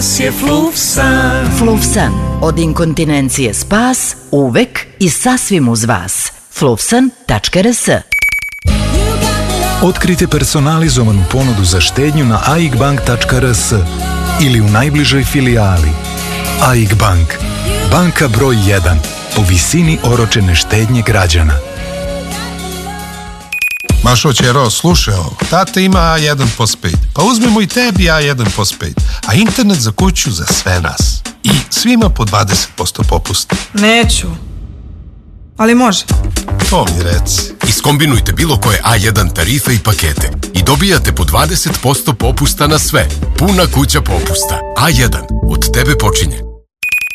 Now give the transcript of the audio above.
nas je Flufsan. Flufsan, od inkontinencije spas, uvek i sasvim uz vas. Flufsan.rs. Otkrite personalizovanu ponudu za štednju na aigbank.rs ili u najbližoj filijali. AIG Bank, banka broj 1 po visini oročene štednje građana. Mašo, ćero, slušaj ovo. Tata ima A1 postpaid. Pa uzmemo i tebi A1 postpaid. A internet za kuću za sve nas. I svima po 20% popusta. Neću. Ali može. To mi reci. Iskombinujte bilo koje A1 tarife i pakete i dobijate po 20% popusta na sve. Puna kuća popusta. A1. Od tebe počinje.